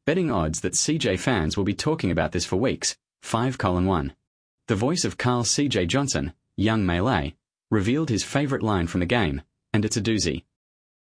Betting odds that CJ fans will be talking about this for weeks, 5:1. The voice of Carl C.J. Johnson, young Melee, revealed his favorite line from the game, and it's a doozy.